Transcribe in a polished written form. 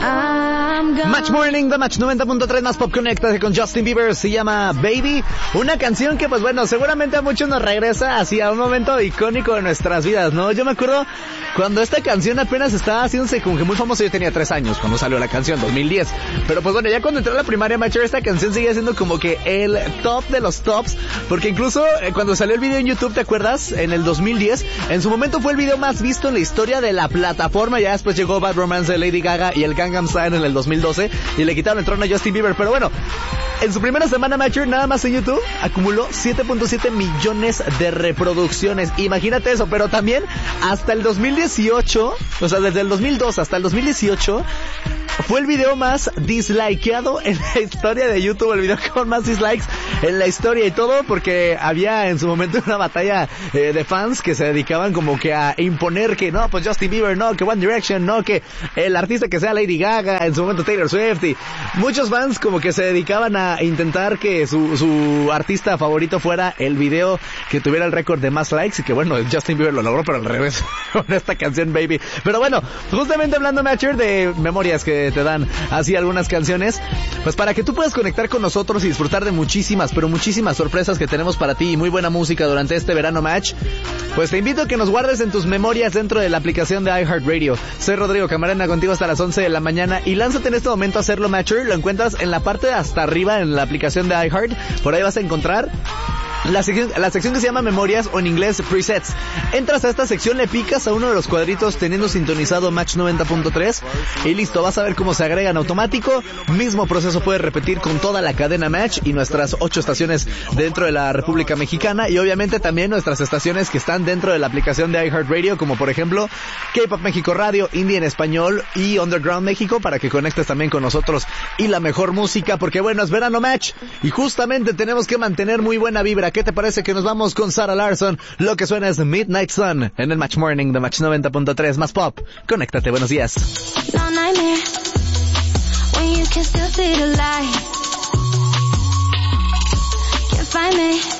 Match Morning de Match 90.3 más Pop Connecta con Justin Bieber, se llama Baby, una canción que pues bueno, seguramente a muchos nos regresa hacia un momento icónico de nuestras vidas, ¿no? Yo me acuerdo cuando esta canción apenas estaba haciéndose como que muy famosa. Yo tenía 3 años cuando salió la canción, 2010, pero pues bueno, ya cuando entré a la primaria, Matcher, esta canción seguía siendo como que el top de los tops, porque incluso cuando salió el video en YouTube, ¿te acuerdas? En el 2010, en su momento fue el video más visto en la historia de la plataforma. Ya después llegó Bad Romance de Lady Gaga y el Gangnam Style en el 2012 y le quitaron el trono a Justin Bieber, pero bueno, en su primera semana, Matcher, nada más en YouTube acumuló 7.7 millones de reproducciones. Imagínate eso, pero también hasta el 2018, o sea, desde el 2002 hasta el 2018, fue el video más dislikeado en la historia de YouTube, el video con más dislikes en la historia, y todo porque había en su momento una batalla de fans que se dedicaban como que a imponer que no, pues Justin Bieber, no, que One Direction, no, que el artista que sea Lady Gaga, en su momento Taylor Swift, y muchos fans como que se dedicaban a intentar que su artista favorito fuera el video que tuviera el récord de más likes, y que bueno, Justin Bieber lo logró, pero al revés con esta canción Baby. Pero bueno, justamente hablando, Matcher, de memorias que te dan así algunas canciones, pues para que tú puedas conectar con nosotros y disfrutar de muchísimas, pero muchísimas sorpresas que tenemos para ti y muy buena música durante este verano, Match, pues te invito a que nos guardes en tus memorias dentro de la aplicación de iHeartRadio. Soy Rodrigo Camarena, contigo hasta las 11 de la mañana, y lánzate en este momento a hacerlo, Matcher. Lo encuentras en la parte de hasta arriba en la aplicación de iHeart. Por ahí vas a encontrar la sección que se llama Memorias, o en inglés Presets. Entras a esta sección, le picas a uno de los cuadritos teniendo sintonizado Match 90.3 y listo, vas a ver cómo se agrega en automático. Mismo proceso puedes repetir con toda la cadena Match y nuestras 8 estaciones dentro de la República Mexicana, y obviamente también nuestras estaciones que están dentro de la aplicación de iHeartRadio, como por ejemplo K-Pop México Radio, Indie en Español y Underground México, para que conectes también con nosotros y la mejor música, porque bueno, es verano, Match, y justamente tenemos que mantener muy buena vibra. ¿Qué te parece que nos vamos con Sarah Larson? Lo que suena es Midnight Sun en el Match Morning de Match 90.3 más Pop. Conéctate, buenos días. No nightmare, when you can still see the light. Can't find me